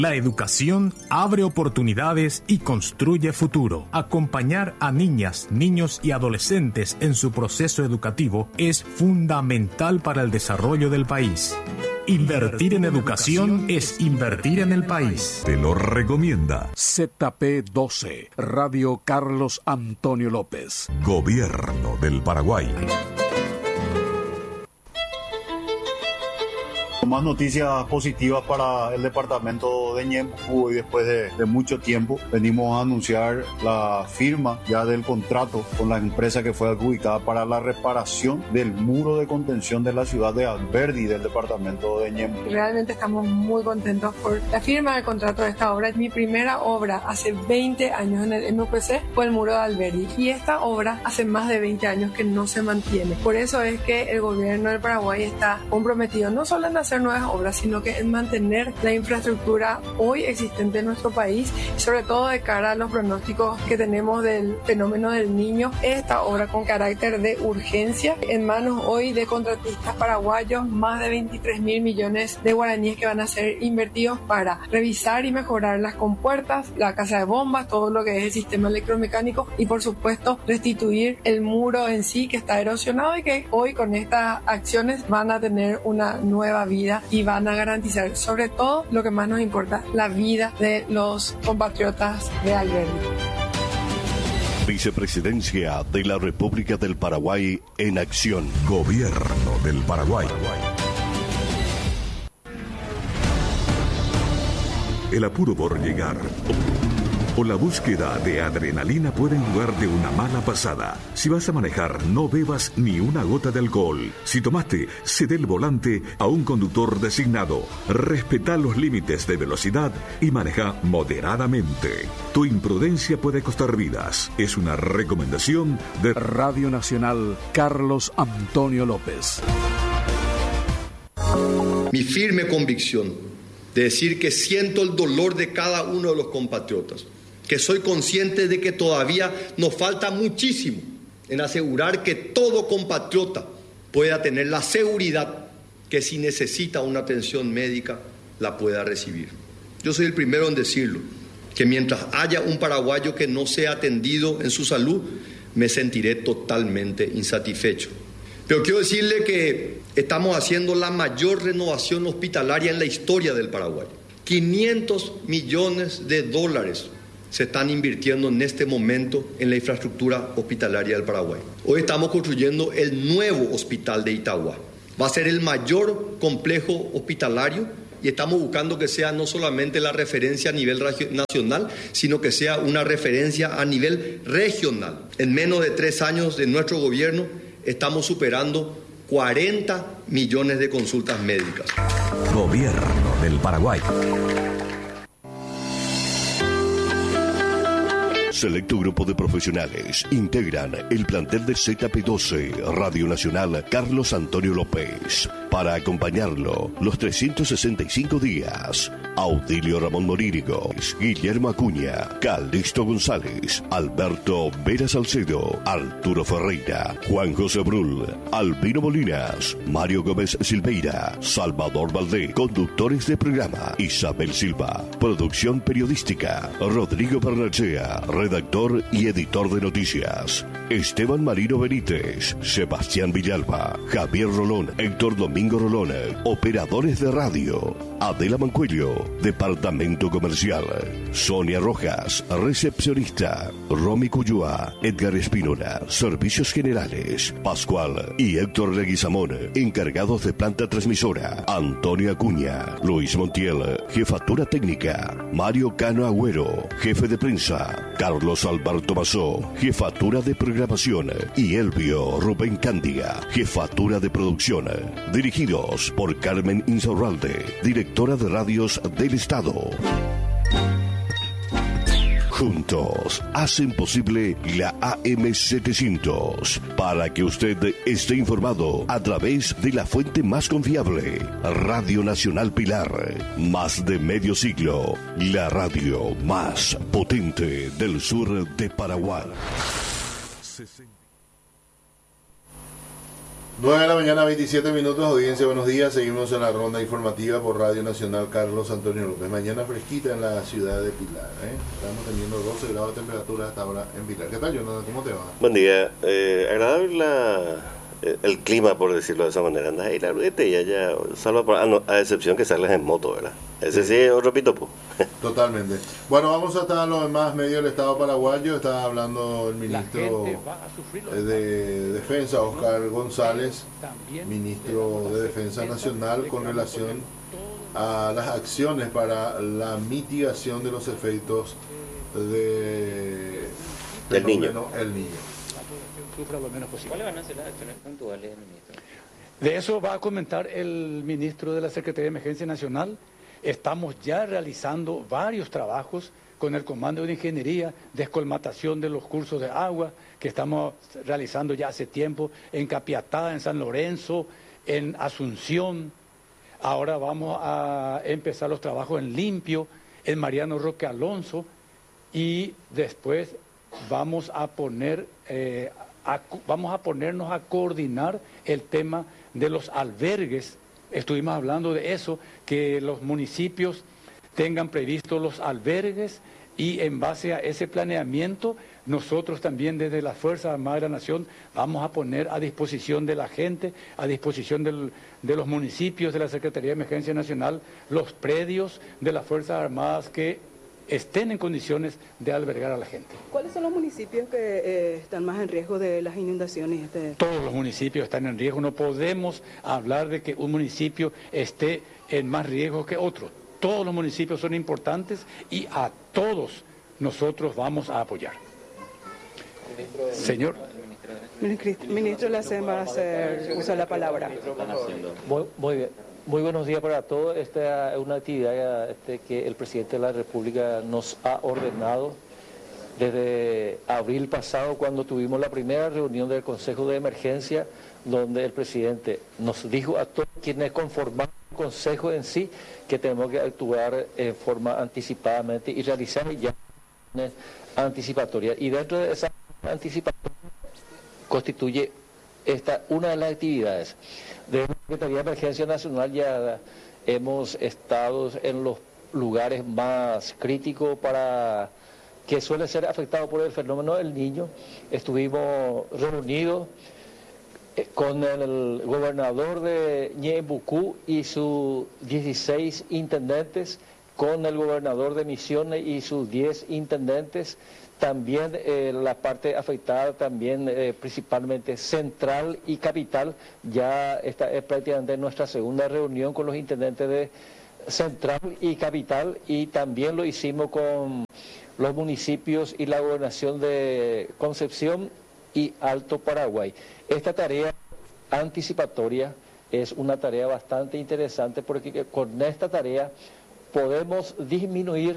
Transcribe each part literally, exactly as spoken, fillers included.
La educación abre oportunidades y construye futuro. Acompañar a niñas, niños y adolescentes en su proceso educativo es fundamental para el desarrollo del país. Invertir en educación es invertir en el país. Te lo recomienda Z P doce, Radio Carlos Antonio López. Gobierno del Paraguay. Más noticias positivas para el departamento de Ñemby. Y después de, de mucho tiempo venimos a anunciar la firma ya del contrato con la empresa que fue adjudicada para la reparación del muro de contención de la ciudad de Alberdi del departamento de Ñemby. Realmente estamos muy contentos por la firma del contrato de esta obra. Es mi primera obra hace veinte años en el M P C, fue el muro de Alberdi, y esta obra hace más de veinte años que no se mantiene. Por eso es que el gobierno del Paraguay está comprometido no solo en hacer nuevas obras, sino que en mantener la infraestructura hoy existente en nuestro país, sobre todo de cara a los pronósticos que tenemos del fenómeno del Niño. Esta obra con carácter de urgencia, en manos hoy de contratistas paraguayos, más de veintitrés mil millones de guaraníes que van a ser invertidos para revisar y mejorar las compuertas, la casa de bombas, todo lo que es el sistema electromecánico y por supuesto restituir el muro en sí que está erosionado y que hoy con estas acciones van a tener una nueva vida y van a garantizar sobre todo lo que más nos importa, la vida de los compatriotas de Alberdi. Vicepresidencia de la República del Paraguay en acción. Gobierno del Paraguay. El apuro por llegar o la búsqueda de adrenalina pueden jugar de una mala pasada. Si vas a manejar, no bebas ni una gota de alcohol. Si tomaste, cede el volante a un conductor designado. Respeta los límites de velocidad y maneja moderadamente. Tu imprudencia puede costar vidas. Es una recomendación de Radio Nacional Carlos Antonio López. Mi firme convicción de decir que siento el dolor de cada uno de los compatriotas, que soy consciente de que todavía nos falta muchísimo en asegurar que todo compatriota pueda tener la seguridad que si necesita una atención médica la pueda recibir. Yo soy el primero en decirlo, que mientras haya un paraguayo que no sea atendido en su salud, me sentiré totalmente insatisfecho. Pero quiero decirle que estamos haciendo la mayor renovación hospitalaria en la historia del Paraguay. quinientos millones de dólares se están invirtiendo en este momento en la infraestructura hospitalaria del Paraguay. Hoy estamos construyendo el nuevo hospital de Itagua. Va a ser el mayor complejo hospitalario y estamos buscando que sea no solamente la referencia a nivel nacional, sino que sea una referencia a nivel regional. En menos de tres años de nuestro gobierno estamos superando cuarenta millones de consultas médicas. Gobierno del Paraguay. Selecto grupo de profesionales integran el plantel de Z P doce, Radio Nacional Carlos Antonio López, para acompañarlo los trescientos sesenta y cinco días. Audilio Ramón Morínigo, Guillermo Acuña, Calixto González, Alberto Vera Salcedo, Arturo Ferreira, Juan José Brul, Albino Molinas, Mario Gómez Silveira, Salvador Valdé, conductores de programa, Isabel Silva, producción periodística, Rodrigo Bernachea, redactor y editor de noticias, Esteban Marino Benítez, Sebastián Villalba, Javier Rolón, Héctor Domingo Rolón, operadores de radio, Adela Mancuello, departamento comercial, Sonia Rojas, recepcionista, Romy Cuyúa, Edgar Espínola, servicios generales, Pascual y Héctor Leguizamón, encargados de planta transmisora, Antonio Acuña, Luis Montiel, jefatura técnica, Mario Cano Agüero, jefe de prensa, Carlos Alberto Mazó, jefatura de programación, y Elvio Rubén Cándiga, jefatura de producción, dirigidos por Carmen Insaurralde, directora de radios del Estado. Juntos hacen posible la A M setecientos para que usted esté informado a través de la fuente más confiable, Radio Nacional Pilar. Más de medio siglo, la radio más potente del sur de Paraguay. nueve de la mañana, veintisiete minutos, audiencia, buenos días. Seguimos en la ronda informativa por Radio Nacional Carlos Antonio López. Mañana fresquita en la ciudad de Pilar. ¿eh? Estamos teniendo doce grados de temperatura hasta ahora en Pilar. ¿Qué tal, Jonathan? ¿Cómo te va? Buen día. Eh, agradable la, eh, el clima, por decirlo de esa manera. Andas ahí la rueda y allá, salvo por, a, no, a excepción que sales en moto, ¿verdad? Ese sí es otro pitopo. Totalmente. Bueno, vamos hasta los demás medios del Estado paraguayo. Está hablando el ministro de Defensa, Oscar González, ministro de Defensa Nacional, con relación a las acciones para la mitigación de los efectos de del niño. El niño. ¿Cuáles van a ser las acciones puntuales, ministro? De eso va a comentar el ministro de la Secretaría de Emergencia Nacional. Estamos ya realizando varios trabajos con el Comando de Ingeniería, descolmatación de los cursos de agua que estamos realizando ya hace tiempo en Capiatá, en San Lorenzo, en Asunción. Ahora vamos a empezar los trabajos en Limpio, en Mariano Roque Alonso, y después vamos a poner, eh, a, vamos a ponernos a coordinar el tema de los albergues. Estuvimos hablando de eso, que los municipios tengan previstos los albergues y en base a ese planeamiento nosotros también desde la Fuerza Armada de la Nación vamos a poner a disposición de la gente, a disposición del, de los municipios, de la Secretaría de Emergencia Nacional, los predios de las Fuerzas Armadas que estén en condiciones de albergar a la gente. ¿Cuáles son los municipios que eh, están más en riesgo de las inundaciones? Este... Todos los municipios están en riesgo. No podemos hablar de que un municipio esté en más riesgo que otro. Todos los municipios son importantes y a todos nosotros vamos a apoyar. Señor. Ministro de la C E M va a hacer, usa la palabra. Muy, muy bien. Muy buenos días para todos. Esta es una actividad este, que el presidente de la República nos ha ordenado desde abril pasado, cuando tuvimos la primera reunión del Consejo de Emergencia, donde el presidente nos dijo a todos quienes conforman el Consejo en sí que tenemos que actuar en forma anticipadamente y realizar ya anticipatorias. Y dentro de esa anticipatoria constituye esta una de las actividades. Desde la Secretaría de Emergencia Nacional ya hemos estado en los lugares más críticos para que suele ser afectado por el fenómeno del niño. Estuvimos reunidos con el gobernador de Ñeembucú y sus dieciséis intendentes, con el gobernador de Misiones y sus diez intendentes. También eh, la parte afectada, también eh, principalmente central y capital. Ya esta es prácticamente nuestra segunda reunión con los intendentes de central y capital, y también lo hicimos con los municipios y la gobernación de Concepción y Alto Paraguay. Esta tarea anticipatoria es una tarea bastante interesante porque con esta tarea podemos disminuir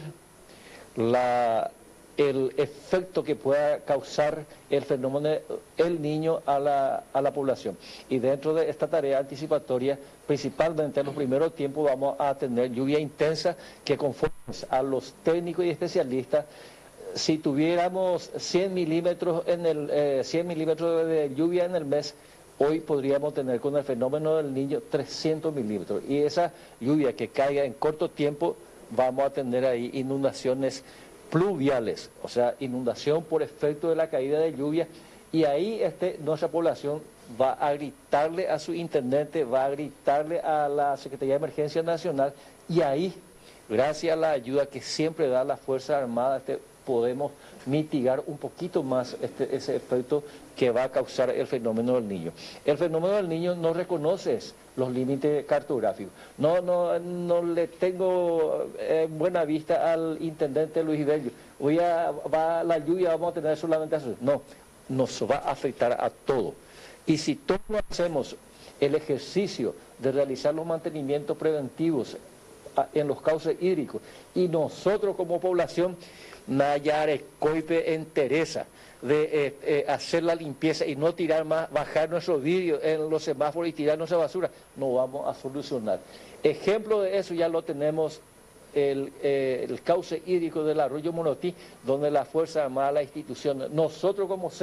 la... el efecto que pueda causar el fenómeno El Niño a la, a la población. Y dentro de esta tarea anticipatoria, principalmente en los primeros tiempos vamos a tener lluvia intensa que, conforme a los técnicos y especialistas, si tuviéramos cien milímetros en el eh, cien milímetros de lluvia en el mes, hoy podríamos tener con el fenómeno del Niño trescientos milímetros. Y esa lluvia que caiga en corto tiempo, vamos a tener ahí inundaciones pluviales, o sea, inundación por efecto de la caída de lluvia, y ahí este, nuestra población va a gritarle a su intendente, va a gritarle a la Secretaría de Emergencia Nacional, y ahí, gracias a la ayuda que siempre da la Fuerza Armada, este, podemos mitigar un poquito más este, ese efecto que va a causar el fenómeno del niño. El fenómeno del niño no reconoce los límites cartográficos. No, no, no le tengo eh, buena vista al intendente Luis Bello. Hoy a, va la lluvia, vamos a tener solamente eso. No, nos va a afectar a todo. Y si todos hacemos el ejercicio de realizar los mantenimientos preventivos a, en los cauces hídricos, y nosotros como población, Nayare, Coipe, entereza de eh, eh, hacer la limpieza y no tirar más, bajar nuestros vidrios en los semáforos y tirar nuestra basura, no vamos a solucionar. Ejemplo de eso ya lo tenemos el, eh, el cauce hídrico del arroyo Monotí, donde la Fuerza Armada, la institución, nosotros como S E M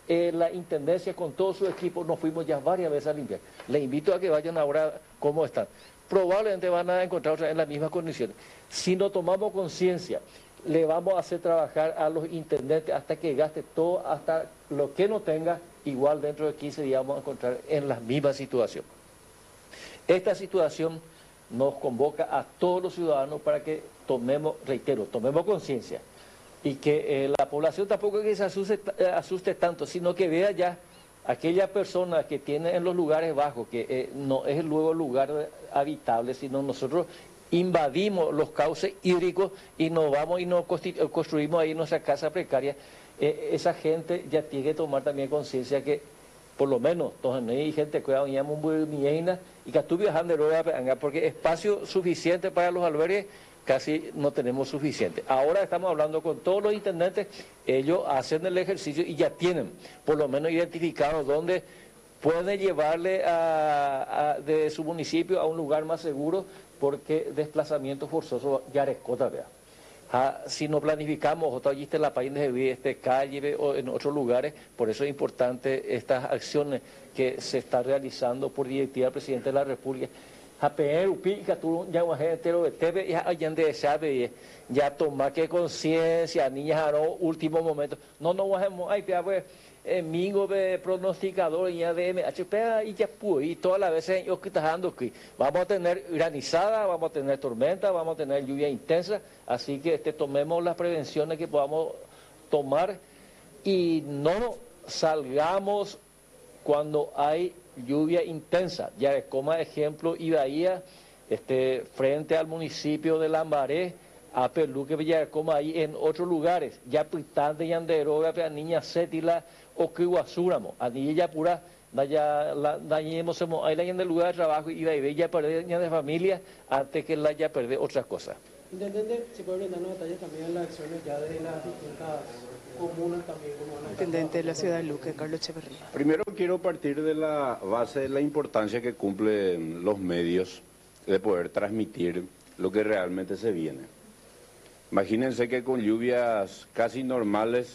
eh, la Intendencia con todo su equipo nos fuimos ya varias veces a limpiar. Les invito a que vayan ahora cómo están. Probablemente van a encontrar otra vez en las mismas condiciones. Si no tomamos conciencia, le vamos a hacer trabajar a los intendentes hasta que gaste todo, hasta lo que no tenga, igual dentro de quince días vamos a encontrar en la misma situación. Esta situación nos convoca a todos los ciudadanos para que tomemos, reitero, tomemos conciencia y que eh, la población tampoco es que se asuste, eh, asuste tanto, sino que vea ya aquella persona que tiene en los lugares bajos, que eh, no es luego lugar habitable, sino nosotros invadimos los cauces hídricos y nos vamos y nos construimos ahí nuestra casa precaria. Eh, esa gente ya tiene que tomar también conciencia que por lo menos entonces no hay gente que vayamos muy bien y que estuve viajando porque espacio suficiente para los albergues casi no tenemos suficiente. Ahora estamos hablando con todos los intendentes, ellos hacen el ejercicio y ya tienen por lo menos identificados dónde pueden llevarle a, a, de su municipio a un lugar más seguro, porque desplazamiento forzoso ya rescota, vea. Ah, si no planificamos, otra vez en la país de este calle o en otros lugares, por eso es importante estas acciones que se están realizando por directiva del presidente de la República. Ya tomar que conciencia, niñas a los últimos momentos. No nos vamos a ir, Mingo de pronosticador y A D M, H P y ya pude, y todas las veces yo que está dando aquí. Vamos a tener granizada, vamos a tener tormenta, vamos a tener lluvia intensa, así que este, tomemos las prevenciones que podamos tomar y no salgamos cuando hay lluvia intensa. Ya como ejemplo, Ibaía, este, frente al municipio de Lambaré, a Peluque, Villarcoma, ahí en otros lugares, ya Pitante, Yanderoga, Niña Cétila, o Kiwasúramo, a Niña Pura, ya dañemos ahí en el lugar de trabajo y ahí ya perder de familia antes que la ya perder otras cosas. Intendente, si puede brindarnos detalles también en las acciones ya de las distintas comunas también. Como Intendente de la ciudad de Luque, Carlos Echeverría. Primero quiero partir de la base de la importancia que cumplen los medios de poder transmitir lo que realmente se viene. Imagínense que con lluvias casi normales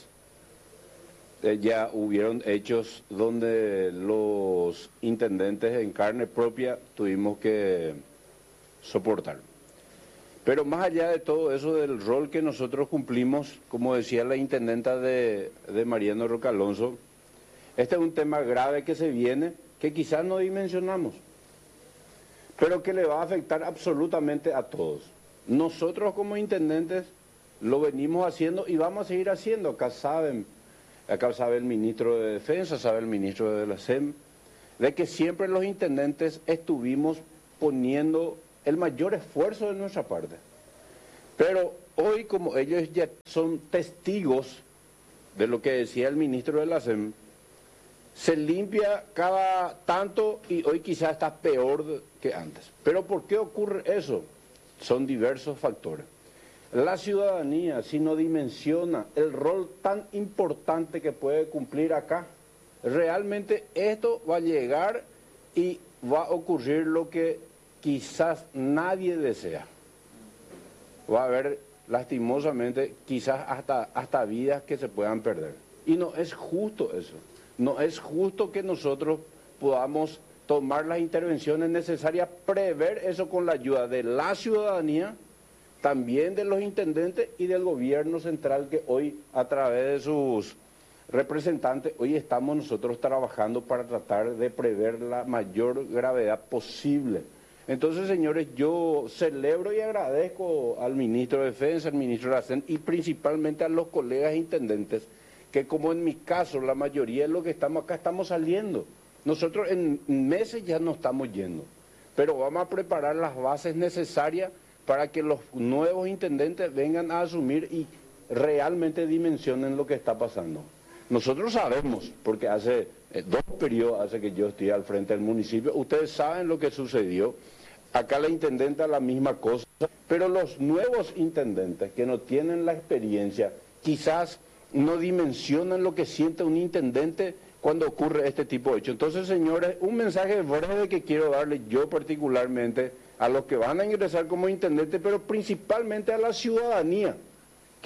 eh, ya hubieron hechos donde los intendentes en carne propia tuvimos que soportar. Pero más allá de todo eso, del rol que nosotros cumplimos, como decía la intendenta de, de Mariano Roca Alonso, este es un tema grave que se viene, que quizás no dimensionamos, pero que le va a afectar absolutamente a todos. Nosotros como intendentes lo venimos haciendo y vamos a seguir haciendo. Acá saben, acá sabe el ministro de Defensa, sabe el ministro de la S E M, de que siempre los intendentes estuvimos poniendo el mayor esfuerzo de nuestra parte. Pero hoy, como ellos ya son testigos de lo que decía el ministro de la S E M, se limpia cada tanto y hoy quizás está peor que antes. ¿Pero por qué ocurre eso? Son diversos factores. La ciudadanía, si no dimensiona el rol tan importante que puede cumplir acá, realmente esto va a llegar y va a ocurrir lo que quizás nadie desea. Va a haber, lastimosamente, quizás hasta, hasta vidas que se puedan perder. Y no es justo eso. No es justo que nosotros podamos tomar las intervenciones necesarias, prever eso con la ayuda de la ciudadanía, también de los intendentes y del gobierno central, que hoy, a través de sus representantes, hoy estamos nosotros trabajando para tratar de prever la mayor gravedad posible. Entonces, señores, yo celebro y agradezco al ministro de Defensa, al ministro de la S E M y principalmente a los colegas intendentes, que como en mi caso, la mayoría de los que estamos acá estamos saliendo. Nosotros en meses ya no estamos yendo, pero vamos a preparar las bases necesarias para que los nuevos intendentes vengan a asumir y realmente dimensionen lo que está pasando. Nosotros sabemos, porque hace eh, dos periodos hace que yo estoy al frente del municipio, ustedes saben lo que sucedió. Acá la intendenta la misma cosa, pero los nuevos intendentes que no tienen la experiencia, quizás no dimensionan lo que siente un intendente cuando ocurre este tipo de hechos. Entonces, señores, un mensaje breve que quiero darle yo particularmente a los que van a ingresar como intendente, pero principalmente a la ciudadanía,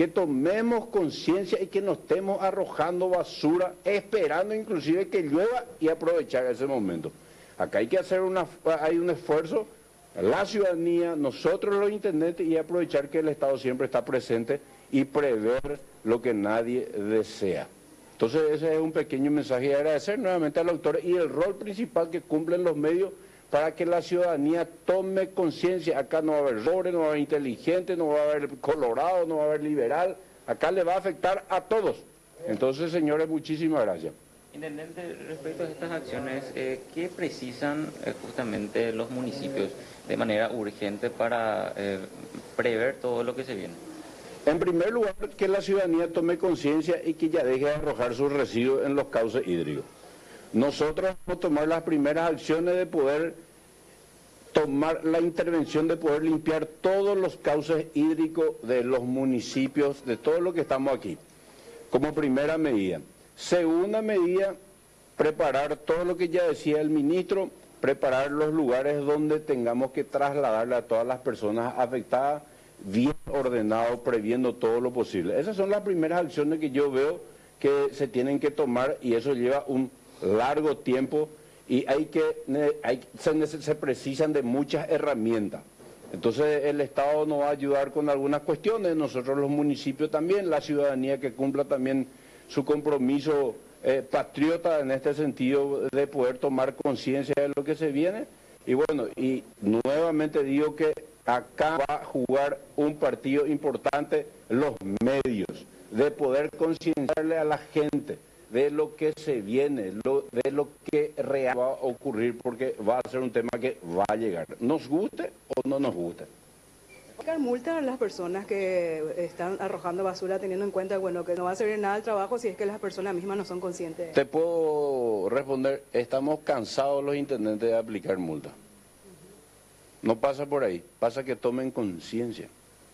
que tomemos conciencia y que no estemos arrojando basura, esperando inclusive que llueva y aprovechar ese momento. Acá hay que hacer una, hay un esfuerzo, la ciudadanía, nosotros los intendentes, y aprovechar que el Estado siempre está presente y prever lo que nadie desea. Entonces ese es un pequeño mensaje y agradecer nuevamente a los autores y el rol principal que cumplen los medios para que la ciudadanía tome conciencia. Acá no va a haber pobre, no va a haber inteligente, no va a haber colorado, no va a haber liberal, acá le va a afectar a todos. Entonces, señores, muchísimas gracias. Intendente, respecto a estas acciones, eh, ¿qué precisan eh, justamente los municipios de manera urgente para eh, prever todo lo que se viene? En primer lugar, que la ciudadanía tome conciencia y que ya deje de arrojar sus residuos en los cauces hídricos. Nosotros vamos a tomar las primeras acciones de poder tomar la intervención de poder limpiar todos los cauces hídricos de los municipios, de todo lo que estamos aquí, como primera medida. Segunda medida, preparar todo lo que ya decía el ministro, preparar los lugares donde tengamos que trasladarle a todas las personas afectadas, bien ordenado, previendo todo lo posible. Esas son las primeras acciones que yo veo que se tienen que tomar y eso lleva un largo tiempo y hay que hay, se, se precisan de muchas herramientas. Entonces el Estado nos va a ayudar con algunas cuestiones, nosotros los municipios también, la ciudadanía que cumpla también su compromiso eh, patriota en este sentido de poder tomar conciencia de lo que se viene. Y bueno, y nuevamente digo que acá va a jugar un partido importante los medios, de poder concienciarle a la gente de lo que se viene, lo, de lo que real va a ocurrir, porque va a ser un tema que va a llegar, nos guste o no nos guste. ¿Aplicar multa a las personas que están arrojando basura teniendo en cuenta bueno, que no va a servir nada el trabajo si es que las personas mismas no son conscientes? Te puedo responder, estamos cansados los intendentes de aplicar multa. No pasa por ahí, pasa que tomen conciencia.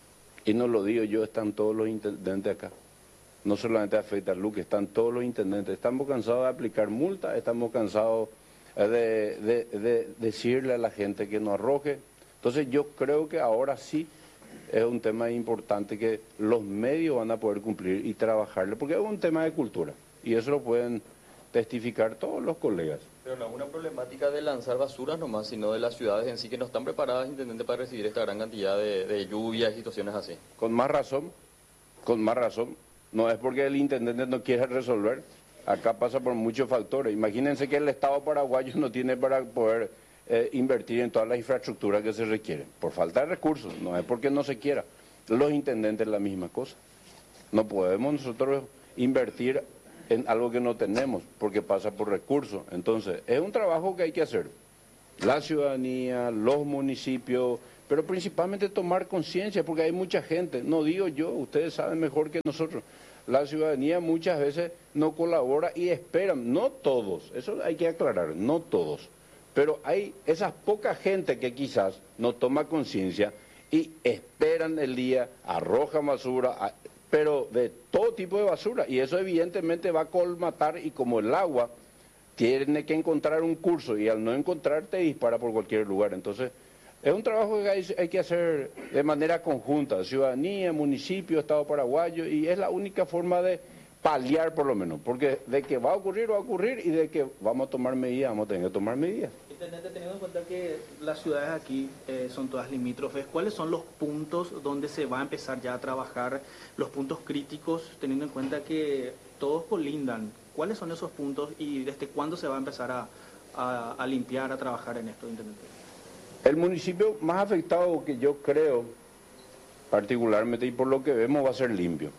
Y no lo digo yo, están todos los intendentes acá. No solamente afecta a Luque, están todos los intendentes. Estamos cansados de aplicar multa, estamos cansados de, de, de decirle a la gente que no arroje. Entonces yo creo que ahora sí es un tema importante que los medios van a poder cumplir y trabajarle, porque es un tema de cultura y eso lo pueden testificar todos los colegas. Pero no es una problemática de lanzar basuras nomás, sino de las ciudades en sí que no están preparadas, intendente, para recibir esta gran cantidad de, de lluvias y situaciones así. Con más razón, con más razón. No es porque el intendente no quiere resolver, acá pasa por muchos factores. Imagínense que el Estado paraguayo no tiene para poder eh, invertir en todas las infraestructuras que se requieren, por falta de recursos, no es porque no se quiera. Los intendentes la misma cosa. No podemos nosotros invertir en algo que no tenemos, porque pasa por recursos. Entonces, es un trabajo que hay que hacer. La ciudadanía, los municipios, pero principalmente tomar conciencia, porque hay mucha gente, no digo yo, ustedes saben mejor que nosotros, la ciudadanía muchas veces no colabora y esperan, no todos, eso hay que aclarar, no todos, pero hay esa poca gente que quizás no toma conciencia y esperan el día, arrojan basura, pero de todo tipo de basura, y eso evidentemente va a colmatar, y como el agua tiene que encontrar un curso, y al no encontrar te dispara por cualquier lugar. Entonces es un trabajo que hay, hay que hacer de manera conjunta, ciudadanía, municipio, Estado paraguayo, y es la única forma de paliar por lo menos, porque de que va a ocurrir, va a ocurrir, y de que vamos a tomar medidas, vamos a tener que tomar medidas. Intendente, teniendo en cuenta que las ciudades aquí eh, son todas limítrofes, ¿cuáles son los puntos donde se va a empezar ya a trabajar, los puntos críticos, teniendo en cuenta que todos colindan? ¿Cuáles son esos puntos y desde cuándo se va a empezar a, a, a limpiar, a trabajar en esto, intendente? El municipio más afectado que yo creo, particularmente y por lo que vemos, va a ser Limpio.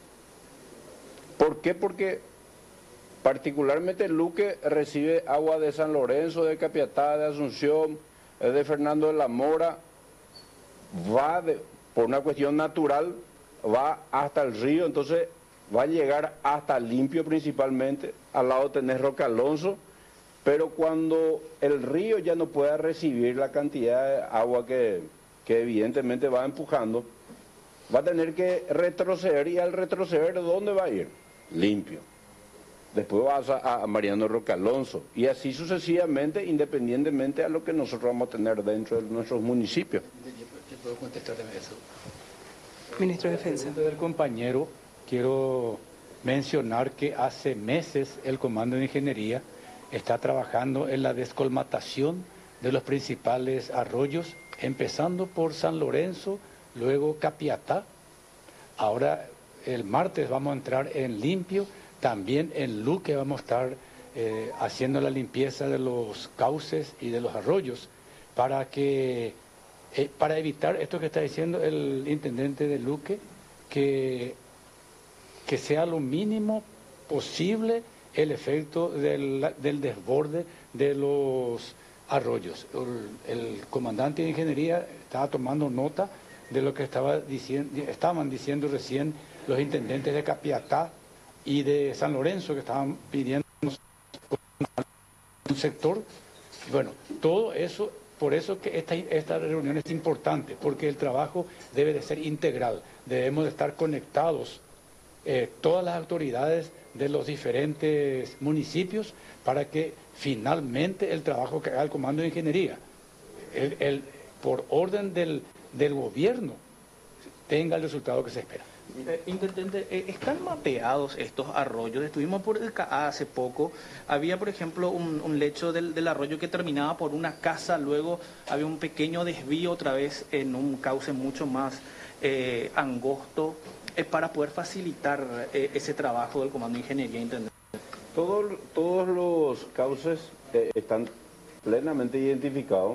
¿Por qué? Porque particularmente Luque recibe agua de San Lorenzo, de Capiatá, de Asunción, de Fernando de la Mora, va de, por una cuestión natural, va hasta el río, entonces va a llegar hasta Limpio principalmente, al lado tenés Roque Alonso, pero cuando el río ya no pueda recibir la cantidad de agua que, que evidentemente va empujando, va a tener que retroceder, y al retroceder, ¿dónde va a ir? Limpio. Después vas a, a Mariano Roque Alonso, y así sucesivamente, independientemente a lo que nosotros vamos a tener dentro de nuestros municipios. ¿Yo puedo contestarme eso? Ministro de Defensa. Del compañero, quiero mencionar que hace meses el Comando de Ingeniería está trabajando en la descolmatación de los principales arroyos, empezando por San Lorenzo, luego Capiatá. Ahora el martes vamos a entrar en Limpio, también en Luque vamos a estar eh, haciendo la limpieza de los cauces y de los arroyos para que eh, para evitar esto que está diciendo el intendente de Luque, que, que sea lo mínimo posible el efecto del, del desborde de los arroyos. El, el comandante de Ingeniería estaba tomando nota de lo que estaba diciendo, estaban diciendo recién los intendentes de Capiatá y de San Lorenzo, que estaban pidiendo un sector. Bueno, todo eso, por eso que esta, esta reunión es importante, porque el trabajo debe de ser integral, debemos de estar conectados eh, todas las autoridades de los diferentes municipios para que finalmente el trabajo que haga el Comando de Ingeniería, el, el, por orden del, del gobierno, tenga el resultado que se espera. Eh, intendente, eh, ¿están mapeados estos arroyos? Estuvimos por el C A A hace poco, había por ejemplo un, un lecho del, del arroyo que terminaba por una casa, luego había un pequeño desvío otra vez en un cauce mucho más eh, angosto, eh, para poder facilitar eh, ese trabajo del Comando de Ingeniería, intendente. Todo, todos los cauces eh, están plenamente identificados.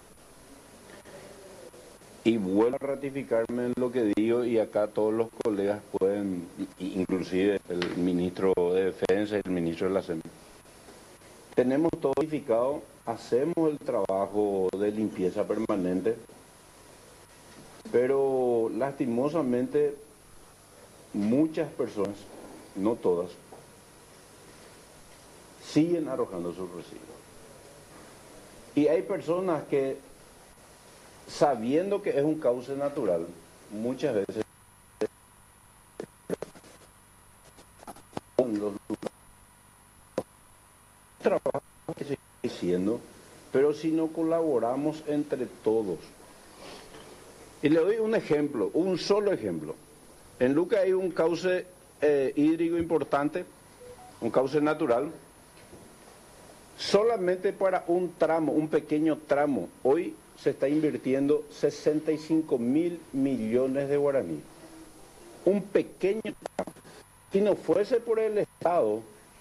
Y vuelvo a ratificarme en lo que digo, y acá todos los colegas pueden, inclusive el ministro de Defensa y el ministro de la S E M. Tenemos todo identificado, hacemos el trabajo de limpieza permanente, pero lastimosamente muchas personas, no todas, siguen arrojando sus residuos. Y hay personas que, sabiendo que es un cauce natural, muchas veces los trabajos que se está haciendo, pero si no colaboramos entre todos. Y le doy un ejemplo, un solo ejemplo. En Luque hay un cauce eh, hídrico importante, un cauce natural, solamente para un tramo, un pequeño tramo. Hoy se está invirtiendo sesenta y cinco mil millones de guaraní. Un pequeño tramo. Si no fuese por el Estado,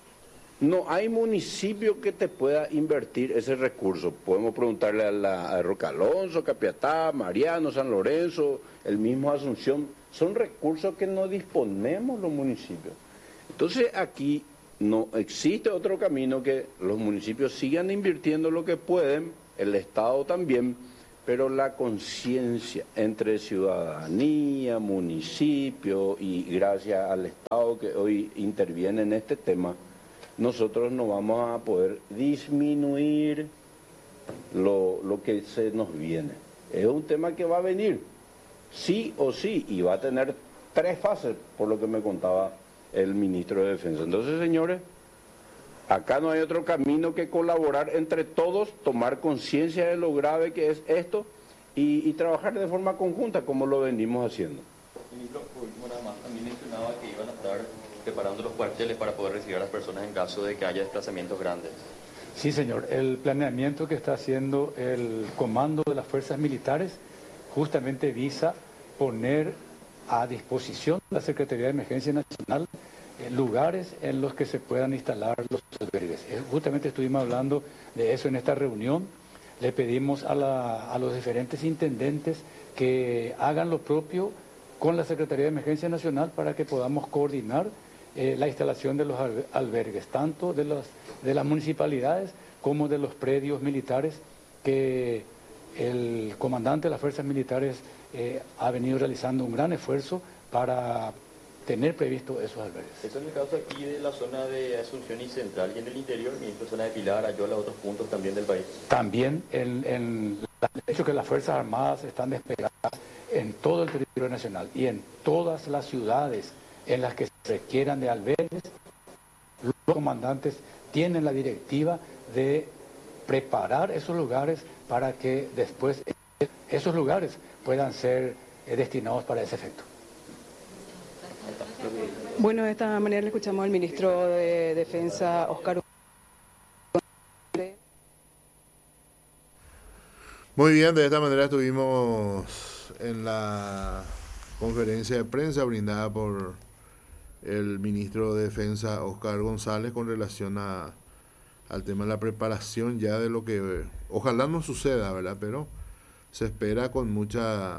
no hay municipio que te pueda invertir ese recurso. Podemos preguntarle a, la, a Roca Alonso, Capiatá, Mariano, San Lorenzo, el mismo Asunción. Son recursos que no disponemos los municipios. Entonces aquí no existe otro camino que los municipios sigan invirtiendo lo que pueden, el Estado también, pero la conciencia entre ciudadanía, municipio y gracias al Estado que hoy interviene en este tema, nosotros no vamos a poder disminuir lo, lo que se nos viene. Es un tema que va a venir, sí o sí, y va a tener tres fases, por lo que me contaba el ministro de Defensa. Entonces, señores, acá no hay otro camino que colaborar entre todos, tomar conciencia de lo grave que es esto y, y trabajar de forma conjunta como lo venimos haciendo. Ministro, por último nada más, también mencionaba que iban a estar preparando los cuarteles para poder recibir a las personas en caso de que haya desplazamientos grandes. Sí, señor. El planeamiento que está haciendo el comando de las fuerzas militares justamente visa poner a disposición de la Secretaría de Emergencia Nacional eh, lugares en los que se puedan instalar los albergues. Eh, justamente estuvimos hablando de eso en esta reunión. Le pedimos a, la, a los diferentes intendentes que hagan lo propio con la Secretaría de Emergencia Nacional para que podamos coordinar eh, la instalación de los albergues, tanto de, los, de las municipalidades como de los predios militares que el comandante de las fuerzas militares eh, ha venido realizando un gran esfuerzo para tener previsto esos albergues. Eso es el caso aquí de la zona de Asunción y Central y en el interior, y en la zona de Pilar, Ayola, otros puntos también del país. También en, en el hecho que las Fuerzas Armadas están desplegadas en todo el territorio nacional y en todas las ciudades en las que se requieran de albergues, los comandantes tienen la directiva de preparar esos lugares para que después esos lugares puedan ser destinados para ese efecto. Bueno, de esta manera le escuchamos al ministro de Defensa, Oscar. Muy bien, de esta manera estuvimos en la conferencia de prensa brindada por el ministro de Defensa, Oscar González, con relación a, al tema de la preparación ya de lo que ojalá no suceda, ¿verdad? Pero se espera con mucha,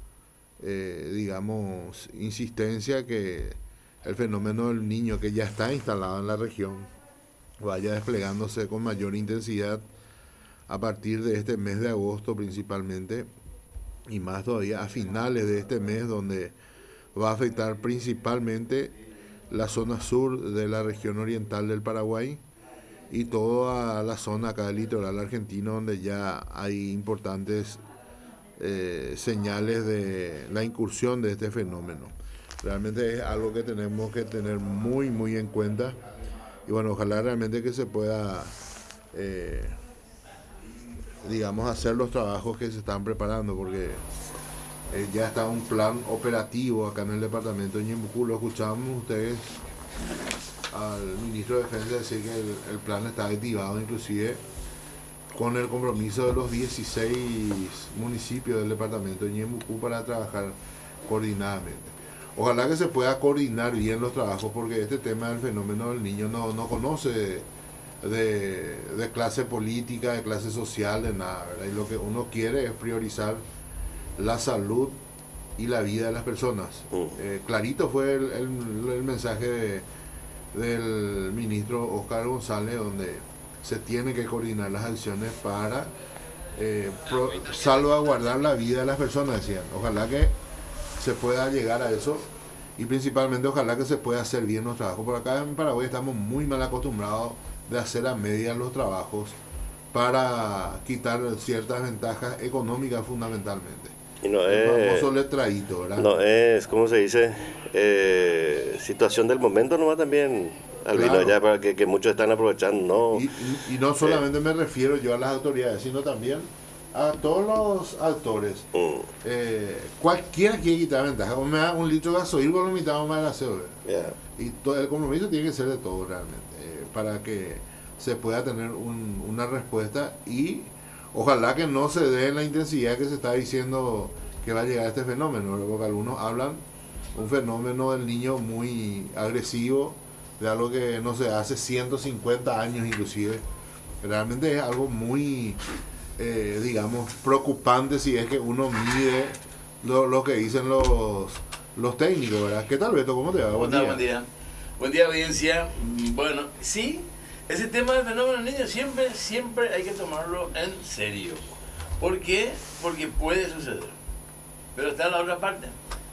eh, digamos, insistencia que el fenómeno del niño que ya está instalado en la región vaya desplegándose con mayor intensidad a partir de este mes de agosto principalmente, y más todavía a finales de este mes, donde va a afectar principalmente la zona sur de la región oriental del Paraguay y toda la zona acá del litoral argentino, donde ya hay importantes eh, señales de la incursión de este fenómeno. Realmente es algo que tenemos que tener muy, muy en cuenta, y bueno, ojalá realmente que se pueda, eh, digamos, hacer los trabajos que se están preparando, porque eh, ya está un plan operativo acá en el departamento de Ñembucú. Lo escuchábamos ustedes al ministro de Defensa decir que el, el plan está activado, inclusive con el compromiso de los dieciséis municipios del departamento de Ñembucú para trabajar coordinadamente. Ojalá que se pueda coordinar bien los trabajos, porque este tema del fenómeno del niño no, no conoce de, de clase política, de clase social, de nada, ¿verdad? Y lo que uno quiere es priorizar la salud y la vida de las personas. Eh, clarito fue el, el, el mensaje de, del ministro Oscar González, donde se tiene que coordinar las acciones para eh, pro, salvaguardar la vida de las personas, decían. Ojalá que se pueda llegar a eso, y principalmente ojalá que se pueda hacer bien los trabajos. Por acá en Paraguay estamos muy mal acostumbrados de hacer a medias los trabajos para quitar ciertas ventajas económicas fundamentalmente. Y no el es, famoso letradito, ¿verdad? No es, ¿cómo se dice? Eh, situación del momento nomás también, Albino, claro. Ya para que, que muchos están aprovechando, ¿no? Y, y, y no solamente eh. me refiero yo a las autoridades, sino también a todos los actores. Mm. Eh, cualquiera quiere quitar ventaja. O me da un litro de gasoil con lo mitad más de gaseo. Yeah. Y todo, el compromiso tiene que ser de todo realmente, eh, para que se pueda tener un, una respuesta, y ojalá que no se dé en la intensidad que se está diciendo que va a llegar este fenómeno, ¿verdad? Porque algunos hablan un fenómeno del niño muy agresivo, de algo que no se hace ciento cincuenta años inclusive. Realmente es algo muy Eh, digamos, preocupante si es que uno mide lo, lo que dicen los los técnicos, ¿verdad? ¿Qué tal, Beto? ¿Cómo te va? Buen día. Buen día, buen día, audiencia. Bueno, sí, ese tema del fenómeno del niño siempre, siempre hay que tomarlo en serio. ¿Por qué? Porque puede suceder. Pero está la otra parte.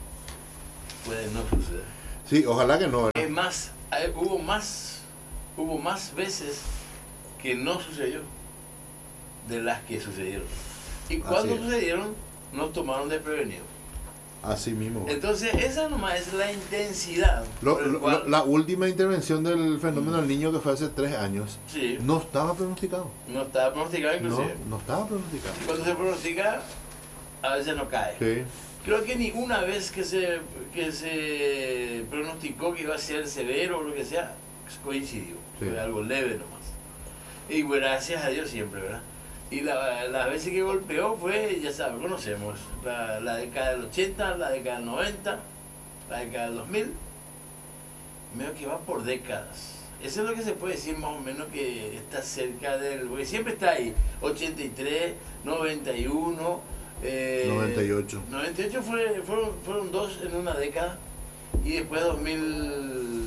Puede no suceder. Sí, ojalá que no, ¿verdad? Es más, hay, hubo más, hubo más veces que no sucedió de las que sucedieron. Y cuando sucedieron, nos tomaron desprevenidos. Así mismo. Entonces, esa nomás es la intensidad. Lo, lo, cual, la última intervención del fenómeno del niño, que fue hace tres años, sí, no estaba pronosticado. No estaba pronosticado, inclusive. No, no estaba pronosticado. Y cuando se pronostica, a veces no cae. Sí. Creo que ni una vez que se, que se pronosticó que iba a ser severo o lo que sea, coincidió. Sí. Fue algo leve nomás. Y gracias a Dios siempre, ¿verdad? Y las la veces que golpeó fue, ya sabes, conocemos, la, la década del ochenta, la década del noventa, la década del dos mil, medio que va por décadas. Eso es lo que se puede decir más o menos, que está cerca del, porque siempre está ahí, ochenta y tres, noventa y uno, eh, noventa y ocho. noventa y ocho fue, fueron, fueron dos en una década, y después dos mil...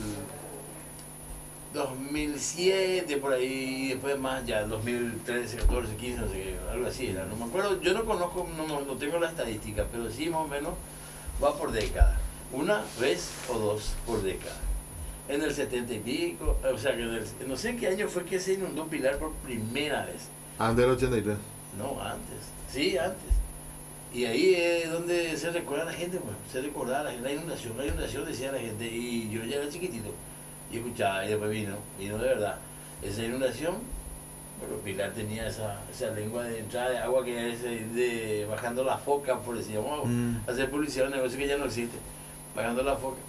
dos mil siete, por ahí, y después más ya, dos mil trece, catorce, quince, no sé qué, algo así era, no me acuerdo, yo no conozco, no, no, no tengo la estadística, pero sí más o menos va por década, una vez o dos por década. En el setenta y pico, o sea, que en el, no sé en qué año fue que se inundó Pilar por primera vez. Antes del ochenta y tres. No, antes, sí, antes. Y ahí es donde se recuerda a la gente, pues, se recordaba la, la inundación, la inundación decía la gente, y yo ya era chiquitito. Y escuchaba, y después vino, vino de verdad. Esa inundación, bueno, Pilar tenía esa, esa lengua de entrada de agua que es de, de bajando la foca, por decir, vamos mm. a hacer publicidad, un negocio que ya no existe, bajando la foca.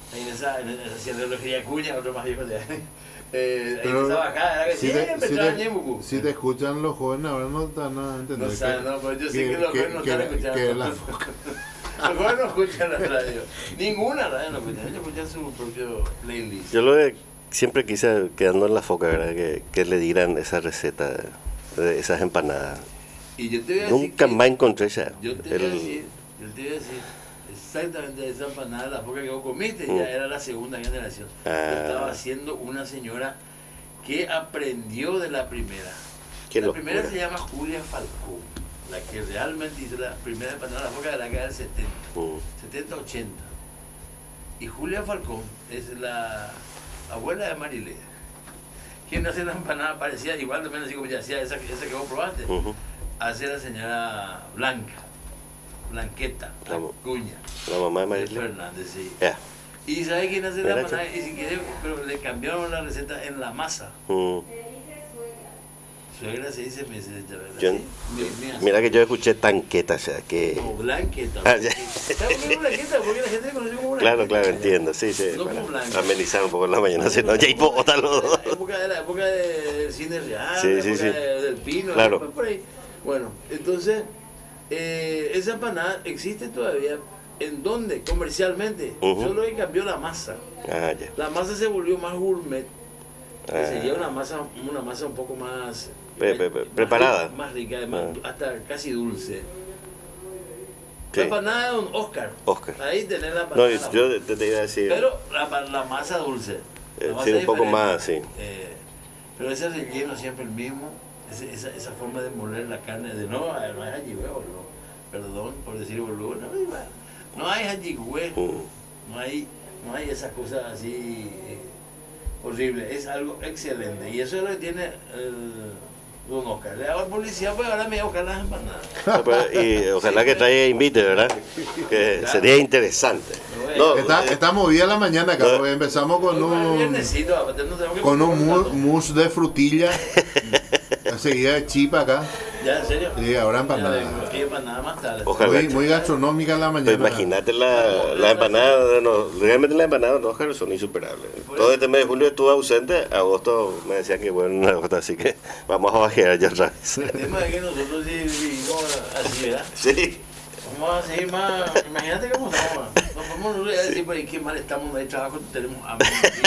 ahí en esa, en esa hacienda de relojería Cuña, otro más viejo de ahí. Eh, ahí Pero en esa bajada, era que si te, siempre si estaba te- Ñemucu. si te escuchan los jóvenes ahora no están a entender No saben, no, pero yo sé que los jóvenes no que- están que- escuchando. que la- Los jóvenes no escuchan la radio. Ninguna radio no escuchan, ellos escuchan su propio playlist. Yo lo que siempre quise, quedando en la foca, ¿verdad? Que, que le dieran esa receta de, de esas empanadas. Y yo te voy a decir Nunca que- más encontré ya. Yo te voy a el- decir, yo te voy a decir exactamente esa empanada, la poca que vos comiste, Mm. ya era la segunda generación. Ah. Lo estaba haciendo una señora que aprendió de la primera. Qué La locura. primera se llama Julia Falcón, la que realmente hizo la primera empanada, la poca de la década del setenta, Mm. setenta ochenta. Y Julia Falcón es la abuela de Marilena, quien hace la empanada parecida, igual también así como ya hacía esa, esa que vos probaste, Ujú. hace la señora Blanca, Blanqueta, La, Cuña, la mamá de de Marilyn. Fernández, sí. Ya. Y sabe quién hace la Mira, empanada, y si quiere, pero le cambiaron la receta en la masa. Mm. Suegra se dice mi ¿verdad? Yo- Sí, mi- mi- Mira que yo escuché tanqueta, o sea, que... O Blanqueta. Ah, ya. ¿Sabes por qué Blanqueta? Porque la gente le conoce como Blanqueta. Claro, claro, entiendo, sí, sí, No para como blanca. amenizar un poco en la mañana, si no, ya hay poco los dos. La época de la época del cine real, Sí, la sí, época sí. de- del pino, Claro. por ahí. Bueno, entonces, eh, esa empanada existe todavía. ¿En dónde? Comercialmente. Ujú. Solo que cambió la masa. Ah, ya. La masa se volvió más gourmet. Que Ah. sería una masa, una masa un poco más, Pre- pre- pre- más preparada. rica, más rica, más- Ah. hasta casi dulce. Sí. La empanada de Don Oscar. Oscar. Ahí tenés la No, empanada. y yo te, te iba a decir, Pero la, pa- la masa dulce. La eh, masa sí, un poco diferente. más, sí. Eh, pero ese relleno siempre el mismo. Ese- esa, esa forma de moler la carne de no, no es allí huevo, perdón por decir boludo. No, no hay allí huevo. Mm. No hay, no hay esa cosa así eh, horrible. Es algo excelente. Y eso es lo que tiene el Don Oscar. Le hago publicidad, pues ahora me voy a buscar las empanadas. No, pero- y ojalá que traiga e invite, ¿verdad? Que sería interesante. No, está, eh, está movida la mañana acá, porque empezamos con un, Viernesito, aparte no tengo que con un comprar mu- tanto. mousse de frutilla, enseguida de chipa acá. ¿Ya, en serio? Sí, ahora Ya, empanada. de- aquí empanada más tarde. Ojalá. Muy, muy gastronómica la Pues mañana. imagínate la, la empanada, de no, realmente la empanada de Oscar son insuperables. Todo este mes de julio estuve ausente, agosto me decían que bueno, en agosto, así que vamos a bajar ya otra vez. El tema es que nosotros sí vivimos así, ¿verdad? Sí. Vamos a seguir más. Imagínate cómo estamos. No podemos decir, pues, qué mal estamos, no hay trabajo, tenemos hambre.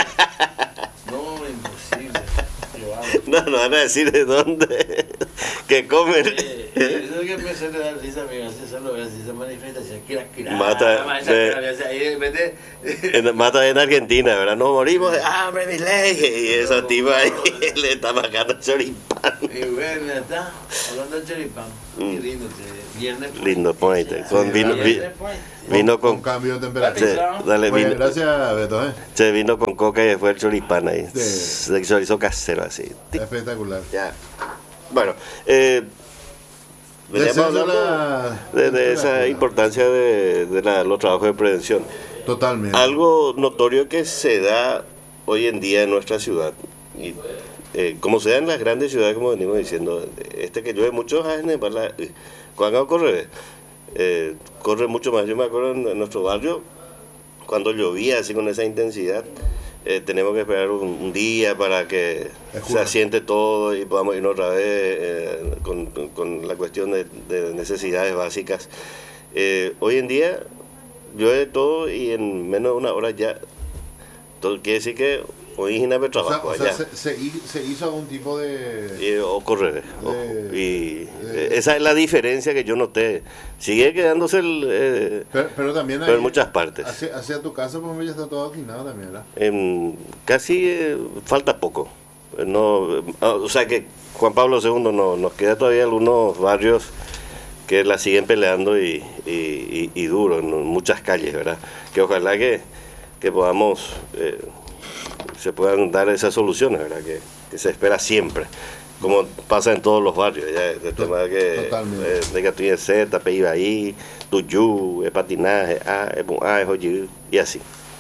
No, imposible. No, no van a decir de dónde, que comen. Eh, eso es que me suele dar risa, amigo. Eso lo veo, esa manifestación. Que la que la- Mata, la- de- la- la- ahí de repente. En, mata en Argentina, ¿verdad? Nos morimos de hambre, mi ley. Y esa tipa ahí le está marcando choripán. Y bueno, ya está. Hablando de choripán. Qué lindo. che. Viernes. pues. Lindo, ponete. Con vino, vi- Viernes, pues. vino Con con. cambio de temperatura. Sí, dale, Muy bien, vino, gracias, Beto. ¿eh? se vino con coca y después el choripán ahí. Sí. Se chorizo casero así. Espectacular. Ya. Bueno, eh, veníamos Descenso hablando la- de, de esa importancia de, de la- los trabajos de prevención. Totalmente. Algo notorio que se da hoy en día en nuestra ciudad, y eh, como se da en las grandes ciudades, como venimos diciendo, este que llueve mucho, ah, en Nepal, eh, cuando corre, eh, corre mucho más. Yo me acuerdo en, en nuestro barrio, cuando llovía así con esa intensidad, eh, tenemos que esperar un, un día para que Es se juro. asiente todo y podamos irnos otra vez eh, con, con la cuestión de, de necesidades básicas. Eh, hoy en día llueve todo y en menos de una hora ya, todo quiere decir que hoy es una O sea, trabajo o sea, allá. se, se hi- se hizo algún tipo de... Y, o correr. o- de- y de- eh, esa es la diferencia que yo noté. Sigue quedándose el, eh, Pero, pero también pero hay, en muchas partes. Hacia, hacia tu casa, pues ya está todo afinado también, ¿verdad? En- casi eh, falta poco. Eh, No, eh, ah, o sea que Juan Pablo segundo no, nos queda todavía algunos barrios que la siguen peleando y, y, y- y duro en muchas calles, ¿verdad? Que ojalá que, que podamos, eh, se puedan dar esas soluciones, ¿verdad? Que, que se espera siempre, como pasa en todos los barrios, ya, el tema de que, Totalmente. eh, de que tú tienes Z, P I B ahí, tuyú, el patinaje, ah, es bu- ah, es oye, y así.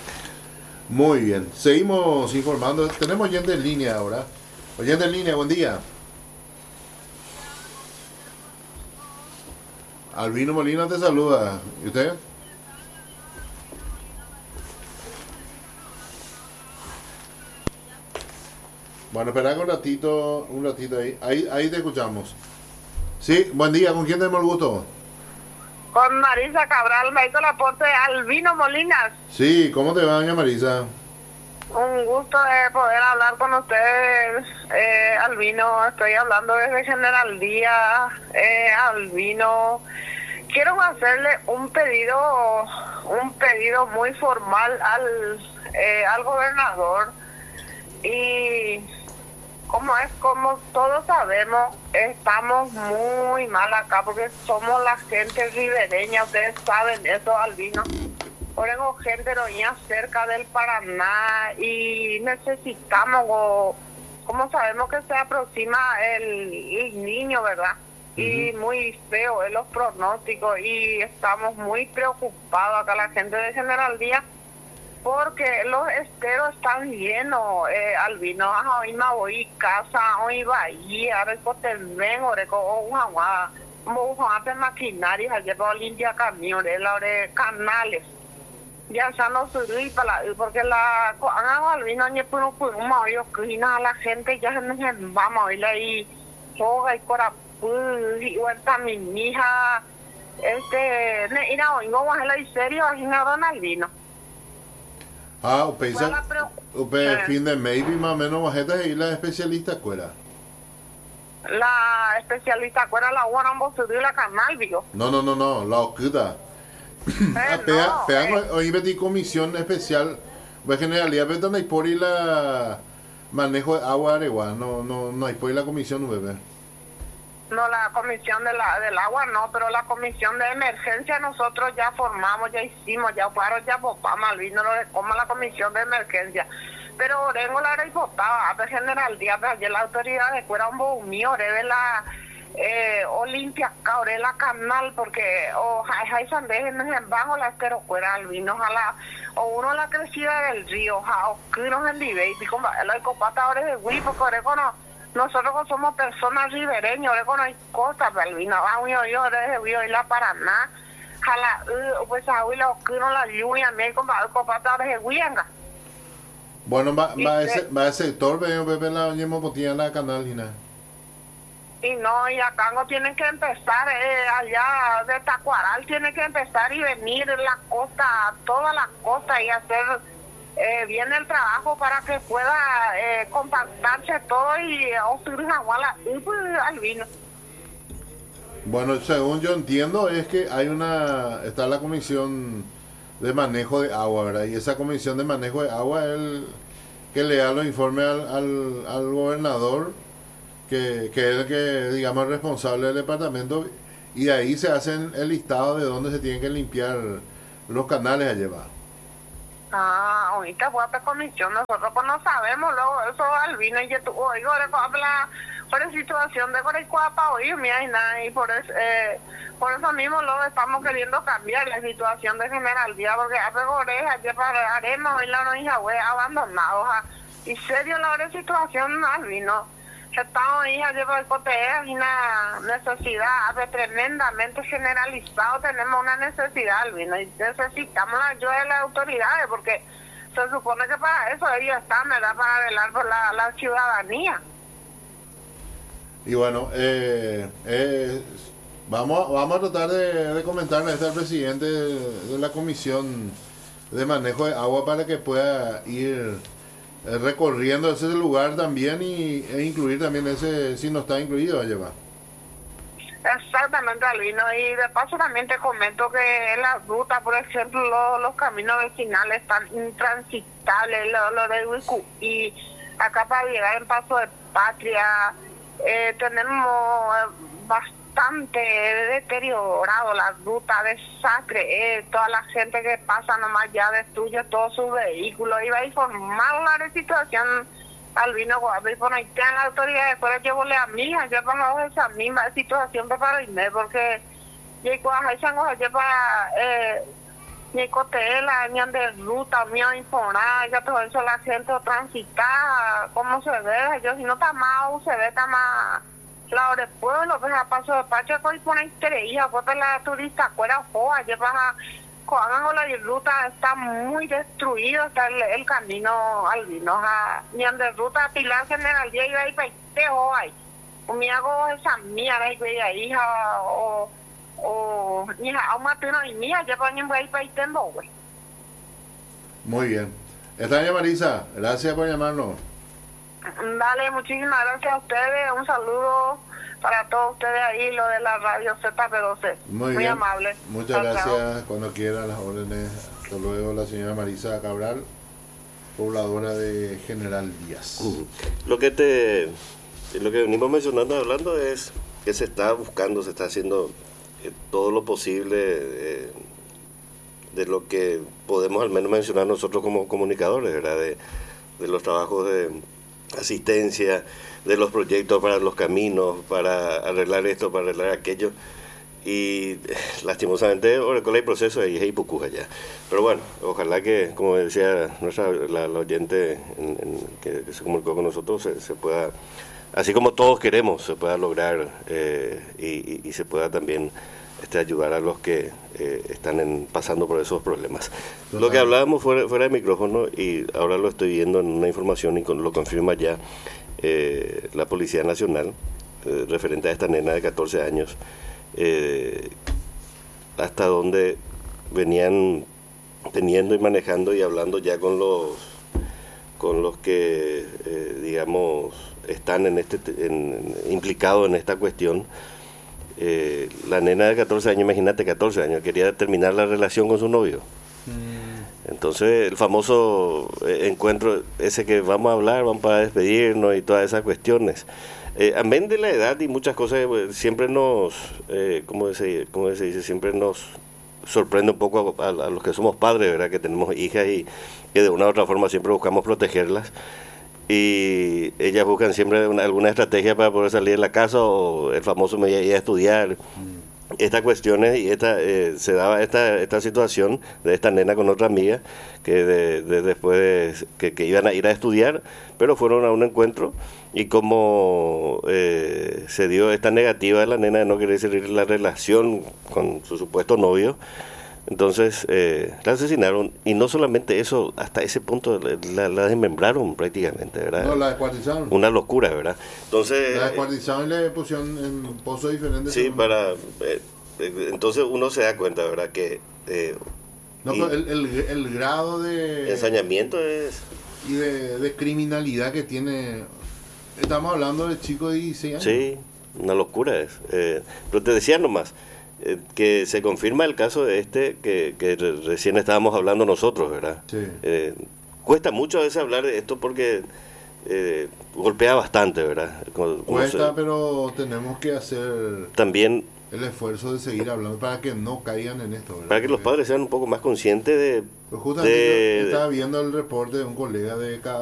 Muy bien. Seguimos informando. Tenemos oyente en línea ahora. Oyente en línea, buen día. Albino Molina te saluda. ¿Y usted? Bueno, espera un ratito, un ratito ahí. Ahí, ahí te escuchamos. Sí, buen día, ¿con quién tenemos el gusto? Con Marisa Cabral, me hizo el aporte Albino Molinas. Sí, ¿cómo te va, doña Marisa? Un gusto de poder hablar con ustedes, eh, Albino. Estoy hablando desde General Díaz, eh, Albino. Quiero hacerle un pedido, un pedido muy formal al, eh, al gobernador. Y como es, como todos sabemos, estamos muy mal acá porque somos la gente ribereña, ustedes saben eso, Albino. Tengo gente roña cerca del Paraná y necesitamos, o, como sabemos que se aproxima el, el niño, ¿verdad? Uh-huh. Y muy feo en los pronósticos y estamos muy preocupados acá la gente de General Díaz porque los esteros están llenos, eh, Albino. Hoy me voy a casa, hoy Bahía, recotemben, oreco, o agua, como de maquinaria, ayer para limpiar camiones, la de canales. Ya ya no soy para porque la Albino ni por un por un mayo que a la gente ya nos vamos a ir ahí, joga y corapú, y vuelta mi hija, este, ne ira hoy no va a la serio, así nada Albino. Ah, usted usted fin de maybe más o menos bajeta y la especialista cuera. La especialista cuera la buena vos subir la canal, digo. No, no, no, no, la ocuda. Eh, pega, no, pega, eh. Hoy metí comisión especial, voy a generalidad, pero no hay por ahí la manejo de agua aregua, no, no, no hay por ahí la comisión, bebé. No, la comisión de la, del agua no, pero la comisión de emergencia nosotros ya formamos, ya hicimos, ya paro, ya votamos, Albino, no le como la comisión de emergencia. Pero Orengo la haré votaba, a general día, ayer la autoridad de cuera un bobo mío, de la eh, Olimpia, caure la canal, porque o hay sandejes en bajo la estero cuera, Albino, ojalá, o uno la crecida del río, o que nos en vive, y como la copata ahora es de Wii, porque Orengo no. Nosotros somos personas ribereñas, ahora no hay cosas, Albino, yo yo desde Río y la Paraná, jala, pues ahí la oscuro la lluvia, me como copata ahora es Huianga. Bueno, va va ese va ese sector, veo bebé la ñemo botilla la canal y nada. Y no, y acá no tienen que empezar, eh, allá de Tacuaral tiene que empezar y venir la costa, toda la costa y hacer Eh, viene el trabajo para que pueda eh, compactarse todo y obstruir agua al vino. Bueno, según yo entiendo es que hay una, está la comisión de manejo de agua, ¿verdad? Y esa comisión de manejo de agua es el que le da los informes al, al, al gobernador, que, que es el que, digamos, es responsable del departamento, y de ahí se hacen el listado de dónde se tienen que limpiar los canales a llevar. Ah, ahorita fue a comisión, nosotros pues no sabemos, luego eso Albino y yo tuvo, oigo, habla por la situación de Corecuapa, oye, mira, y nada, y por eso, eh, por eso mismo luego estamos queriendo cambiar la situación de General Díaz, porque a Pegoreja, ya haremos y la no hija, güey, abandonados, y serio la situación, Albino. Estamos ahí ayer por el cotea y una necesidad tremendamente generalizada, tenemos una necesidad, Albino, y necesitamos la ayuda de las autoridades porque se supone que para eso ellos están, ¿verdad? Para velar por la, la ciudadanía. Y bueno, eh, eh, vamos, vamos a tratar de, de comentarle a este presidente de, de la Comisión de Manejo de Agua para que pueda ir recorriendo ese lugar también y, e incluir también ese, si no está incluido, allá va. Exactamente, Albino, y de paso también te comento que en las rutas, por ejemplo, los, los caminos vecinales están intransitables, lo, lo de Huicu, y acá para llegar en Paso de Patria, eh, tenemos bastante deteriorado la ruta, desastre, eh, toda la gente que pasa nomás ya destruye todos sus vehículos, iba a informar la situación, Albino, y por ahí están las autoridades, después yo volé a mi hija, yo pongo esa misma situación para irme, porque yo cuando hay sango, yo para, eh, ni cotela, ni de ruta, ni informar, ya todo eso la gente transita, cómo se ve, yo si no está más, se ve, está más, la hora del pueblo, pues a Paso de Pacho, pues pone interés, pues la turista, fuera, joa, yo para Coagan o la ruta está muy destruido, está el, el camino Albino. Ni de ruta Pilar General Día y ahí peiteo ahí. O me hago esa mía, ahí hija, o, o, ni a una pena y mía, ya van a ir peitendo, güey. Muy bien. Está bien, Marisa, gracias por llamarnos. Dale, muchísimas gracias a ustedes, un saludo para todos ustedes ahí, lo de la radio Z P doce. Muy, Muy bien. amable. Muchas Chao, gracias, chao. cuando quieran las órdenes. Hasta luego, la señora Marisa Cabral, pobladora de General Díaz. Uh, lo que te lo que venimos mencionando, hablando, es que se está buscando, se está haciendo eh, todo lo posible eh, de lo que podemos al menos mencionar nosotros como comunicadores, ¿verdad? De, de los trabajos de asistencia, de los proyectos para los caminos, para arreglar esto, para arreglar aquello. Y lastimosamente Orecola hay proceso ahí es Ipucuja ya. Pero bueno, ojalá que, como decía nuestra la, la oyente en, en, que, que se comunicó con nosotros, se, se pueda, así como todos queremos, se pueda lograr eh, y, y, y se pueda también este, ayudar a los que eh, están en, pasando por esos problemas. Total. Lo que hablábamos fuera, fuera de micrófono, y ahora lo estoy viendo en una información y con, lo confirma ya eh, la Policía Nacional, eh, referente a esta nena de catorce años, eh, hasta donde venían teniendo y manejando y hablando ya con los con los que eh, digamos están en este en, implicados en esta cuestión. Eh, la nena de catorce años, imagínate, catorce años, quería terminar la relación con su novio. Mm. Entonces el famoso eh, encuentro ese que vamos a hablar, vamos para despedirnos y todas esas cuestiones. Eh, amén de la edad y muchas cosas, eh, siempre nos, eh, ¿cómo se, cómo se dice? Siempre nos sorprende un poco a, a, a los que somos padres, ¿verdad? Que tenemos hijas y que de una u otra forma siempre buscamos protegerlas. Y ellas buscan siempre una, alguna estrategia para poder salir de la casa, o el famoso me voy a estudiar. Mm. Estas cuestiones y esta eh, se daba esta esta situación de esta nena con otra amiga que de, de después de, que, que iban a ir a estudiar, pero fueron a un encuentro, y como eh, se dio esta negativa de la nena de no querer seguir la relación con su supuesto novio, entonces eh, la asesinaron. Y no solamente eso, hasta ese punto la, la desmembraron prácticamente, ¿verdad? No, la descuartizaron. Una locura, ¿verdad? Entonces la descuartizaron y le pusieron en pozos diferentes. Sí, para eh, entonces uno se da cuenta, ¿verdad? Que eh, no, pero el, el, el grado de ensañamiento es y de, de criminalidad que tiene. Estamos hablando de chicos de dieciséis años. Sí, una locura es. Eh, pero te decía nomás eh, que se confirma el caso de este que, que recién estábamos hablando nosotros, ¿verdad? Sí. Eh, cuesta mucho a veces hablar de esto porque eh, golpea bastante, ¿verdad? Como, cuesta, se, pero tenemos que hacer también el esfuerzo de seguir hablando para que no caigan en esto, ¿verdad? Para que los padres sean un poco más conscientes de... Pues justamente de, estaba viendo el reporte de un colega de cada